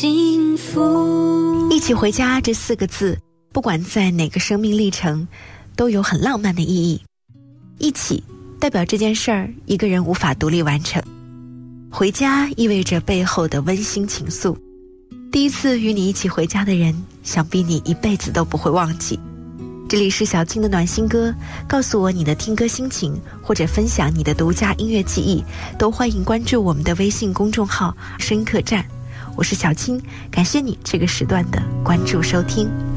幸福。 一起回家这4个字，不管在哪个生命历程，都有很浪漫的意义。一起代表这件事儿一个人无法独立完成，回家意味着背后的温馨情愫。第一次与你一起回家的人，想必你一辈子都不会忘记。这里是小青的暖心歌，告诉我你的听歌心情，或者分享你的独家音乐记忆，都欢迎关注我们的微信公众号声音客栈。我是小青，感谢你这个时段的关注收听。